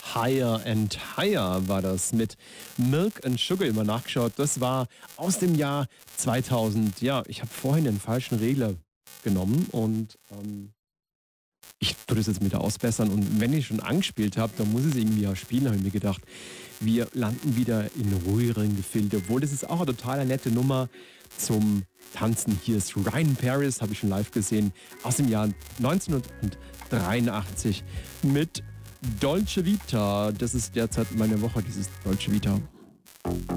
Higher and Higher war das mit Milk and Sugar immer nachgeschaut. Das war aus dem Jahr 2000. Ja, ich habe vorhin den falschen Regler genommen und ich würde es jetzt wieder ausbessern. Und wenn ich schon angespielt habe, dann muss ich es irgendwie ja spielen, habe ich mir gedacht. Wir landen wieder in ruhigeren Gefilde, obwohl das ist auch eine total nette Nummer zum Tanzen. Hier ist Ryan Paris, habe ich schon live gesehen, aus dem Jahr 1983 mit Dolce Vita. Das ist derzeit meine Woche, dieses Dolce Vita.